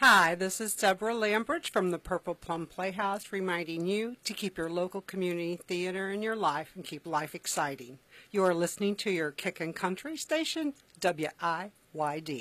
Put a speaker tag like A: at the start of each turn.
A: Hi, this is Deborah Lambridge from the Purple Plum Playhouse, reminding you to keep your local community theater in your life and keep life exciting. You are listening to your Kickin' Country station, WIYD.